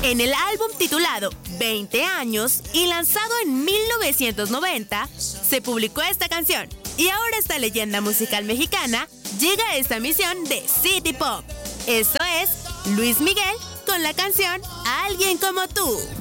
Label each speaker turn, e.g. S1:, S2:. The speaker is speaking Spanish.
S1: En el álbum titulado 20 años y lanzado en 1990, se publicó esta canción. Y ahora esta leyenda musical mexicana llega a esta misión de City Pop. Eso es Luis Miguel con la canción Alguien como tú.